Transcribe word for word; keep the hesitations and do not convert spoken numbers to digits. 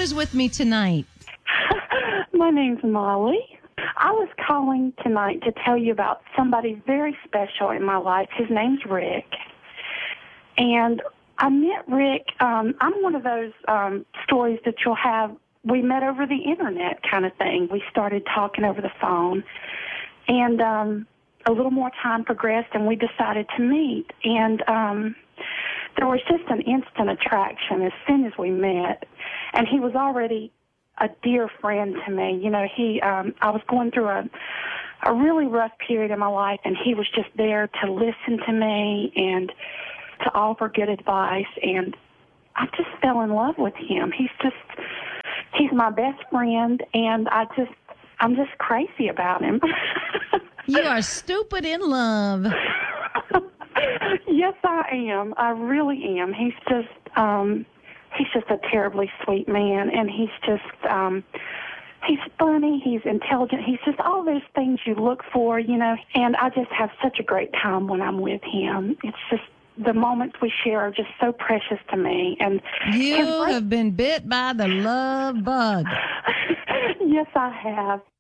who's with me tonight? My name's Molly. I was calling tonight to tell you about somebody very special in my life. His name's Rick. And I met Rick. Um, I'm one of those um, stories that you'll have, we met over the internet kind of thing. We started talking over the phone. And um, a little more time progressed, and we decided to meet. And um, there was just an instant attraction as soon as we met. And he was already a dear friend to me. You know, he, um, I was going through a, a really rough period in my life, and he was just there to listen to me and to offer good advice. And I just fell in love with him. He's just, he's my best friend, and I just, I'm just crazy about him. You are stupid in love. Yes, I am. I really am. He's just, um, he's just a terribly sweet man, and he's just, um, he's funny, he's intelligent, he's just all those things you look for, you know, and I just have such a great time when I'm with him. It's just, the moments we share are just so precious to me. And you have been bit by the love bug. Yes, I have.